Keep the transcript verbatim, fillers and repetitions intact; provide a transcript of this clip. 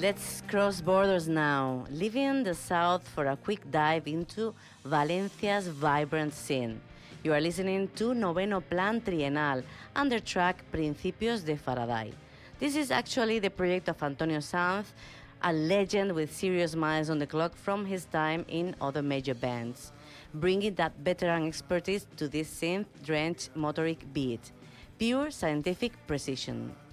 Let's cross borders now, leaving the south for a quick dive into Valencia's vibrant scene. You are listening to Noveno Plan Trienal and the track Principios de Faraday. This is actually the project of Antonio Sanz, a legend with serious miles on the clock from his time in other major bands, bringing that veteran expertise to this synth-drenched motoric beat. Pure scientific precision.